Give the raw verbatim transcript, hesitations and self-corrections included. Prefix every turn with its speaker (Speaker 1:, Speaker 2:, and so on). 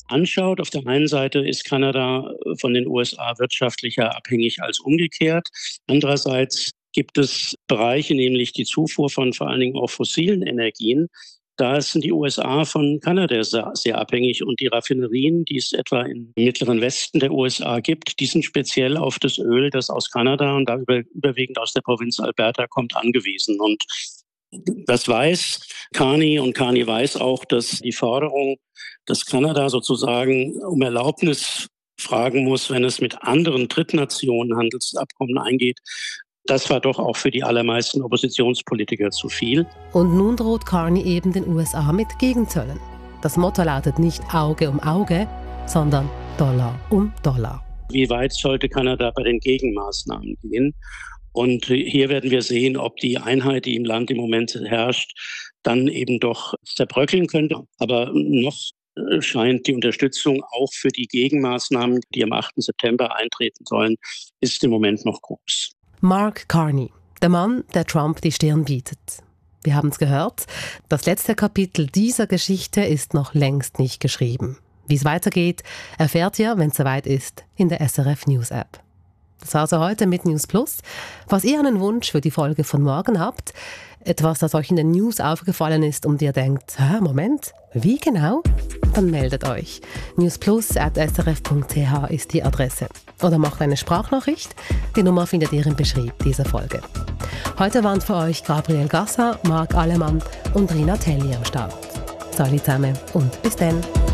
Speaker 1: anschaut, auf der einen Seite ist Kanada von den U S A wirtschaftlicher abhängig als umgekehrt. Andererseits gibt es Bereiche, nämlich die Zufuhr von vor allen Dingen auch fossilen Energien. Da sind die U S A von Kanada sehr, sehr abhängig und die Raffinerien, die es etwa im mittleren Westen der U S A gibt, die sind speziell auf das Öl, das aus Kanada und da über, überwiegend aus der Provinz Alberta kommt, angewiesen. Und das weiß Carney und Carney weiß auch, dass die Forderung, dass Kanada sozusagen um Erlaubnis fragen muss, wenn es mit anderen Drittnationen Handelsabkommen eingeht, das war doch auch für die allermeisten Oppositionspolitiker zu viel.
Speaker 2: Und nun droht Carney eben den U S A mit Gegenzöllen. Das Motto lautet nicht Auge um Auge, sondern Dollar um Dollar.
Speaker 1: Wie weit sollte Kanada bei den Gegenmaßnahmen gehen? Und hier werden wir sehen, ob die Einheit, die im Land im Moment herrscht, dann eben doch zerbröckeln könnte. Aber noch scheint die Unterstützung auch für die Gegenmaßnahmen, die am achten September eintreten sollen, ist im Moment noch groß.
Speaker 2: Mark Carney, der Mann, der Trump die Stirn bietet. Wir haben es gehört, das letzte Kapitel dieser Geschichte ist noch längst nicht geschrieben. Wie es weitergeht, erfährt ihr, wenn es soweit ist, in der S R F News App. Das war also heute mit News Plus. Falls ihr einen Wunsch für die Folge von morgen habt, etwas, das euch in den News aufgefallen ist und ihr denkt, hä, Moment, wie genau? Dann meldet euch. newsplus at s r f punkt c h ist die Adresse. Oder macht eine Sprachnachricht. Die Nummer findet ihr im Beschrieb dieser Folge. Heute waren für euch Gabriel Gasser, Marc Alemann und Rina Telli am Start. Salut zusammen und bis dann.